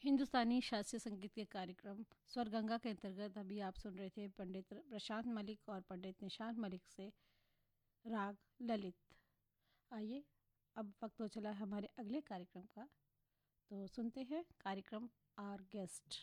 हिंदुस्तानी शास्त्रीय संगीत के कार्यक्रम स्वर गंगा के अंतर्गत अभी आप सुन रहे थे पंडित प्रशांत मलिक और पंडित निशांत मलिक से राग ललित। आइए, अब वक्त हो चला है हमारे अगले कार्यक्रम का, तो सुनते हैं कार्यक्रम our guest.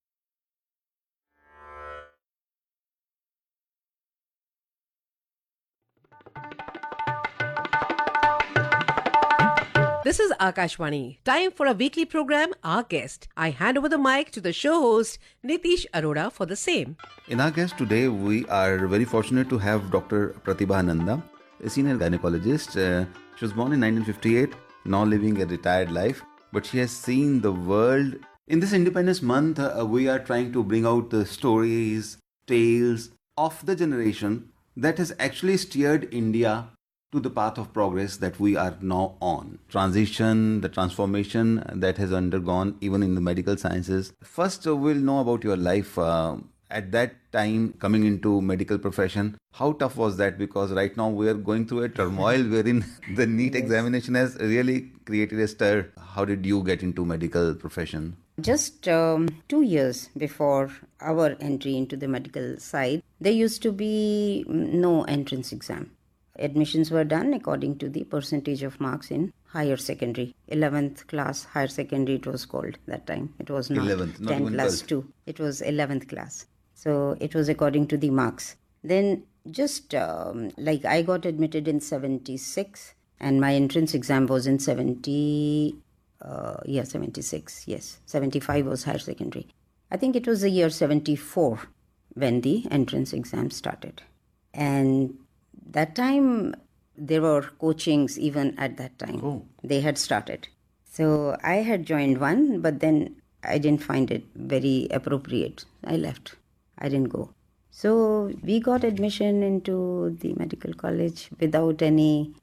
This is Akashvani. Time for a weekly program, Our Guest. I hand over the mic to the show host, Nitish Arora, for the same. In our guest today, we are very fortunate to have Dr. Pratibha Nanda, a senior gynecologist. She was born in 1958, now living a retired life, but she has seen the world. In this Independence Month, we are trying to bring out the stories, tales of the generation that has actually steered India to the path of progress that we are now on. Transition, the transformation that has undergone even in the medical sciences. First, we'll know about your life at that time coming into medical profession. How tough was that? Because right now we are going through a turmoil wherein the NEET examination has really created a stir. How did you get into medical profession? Just 2 years before our entry into the medical side, there used to be no entrance exam. Admissions were done according to the percentage of marks in higher secondary. 11th class higher secondary it was called that time. It was not 11th, not 10 even plus 12th. 2. It was 11th class. So it was according to the marks. Then just like I got admitted in 76 and my entrance exam was in 76. Yes, 75 was higher secondary. I think it was the year 74 when the entrance exam started. And that time, there were coachings even at that time. Oh. They had started. So I had joined one, but then I didn't find it very appropriate. I left. I didn't go. So we got admission into the medical college without any